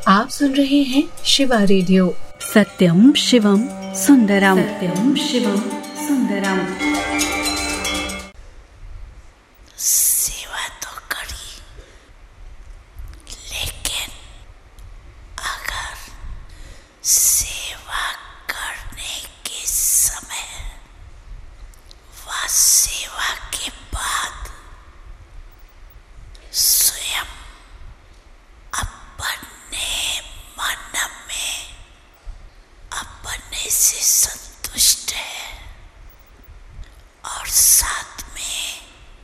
आप सुन रहे हैं शिवा रेडियो। सत्यम शिवम सुंदरम, सत्यम शिवम सुंदरम। सेवा तो करी, लेकिन अगर सेवा करने के समय व सेवा के बाद स्वयं अपने मन में अपने से संतुष्ट है और साथ में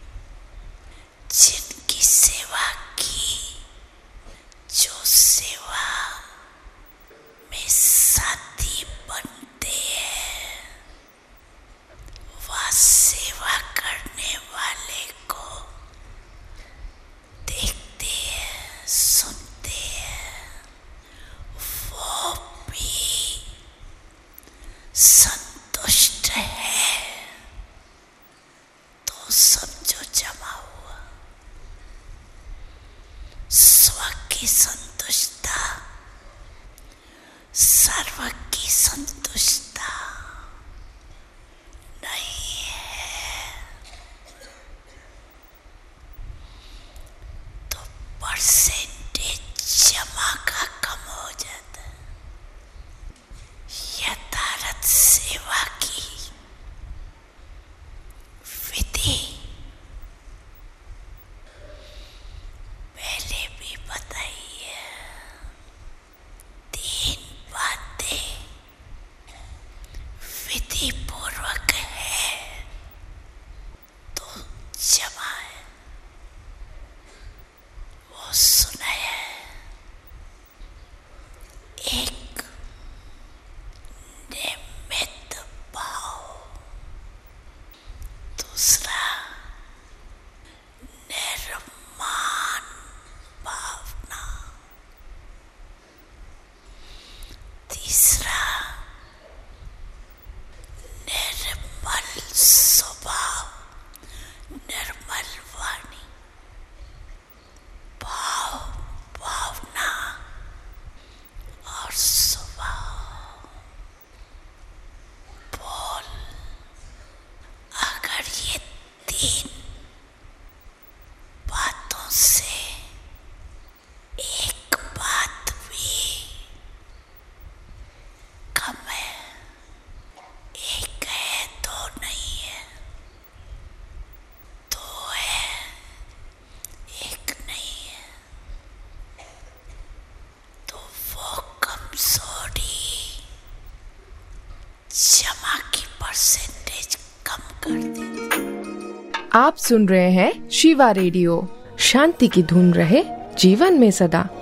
जिनकी सेवा की, जो सेवा में साथी बनते हैं, वह सेवा करने वाले को देखते हैं, सुनते हैं, वो भी संतुष्ट है, तो समझो जमा हुआ स्व की संतुष्टता, सर्व की संतुष्टता नहीं है, तो परसेंटेज जमा का कम हो जाता है। यथार्थ सेवा की विधि पहले भी बताई है। 3 बातें विधि पूर्वक है तो जमा है, वो सुना है। 1, निमित्त भाव। 2, निर्माण भावना। 3, निर्मल स्वभाव, निर्मल वाणी। भाव, भावना और स्वभाव। बोल, अगर ये 3 बातों से एक बात भी कम है, एक है तो नहीं है, 2 है, एक नहीं है, तो वो कमजोरी जमा की परसेंटेज कम कर देती। आप सुन रहे हैं शिवा रेडियो। शांति की धुन रहे जीवन में सदा।